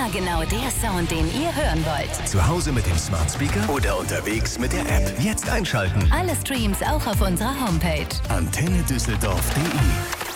Immer genau der Sound, den ihr hören wollt. Zu Hause mit dem Smart Speaker oder unterwegs mit der App. Jetzt einschalten. Alle Streams auch auf unserer Homepage. AntenneDüsseldorf.de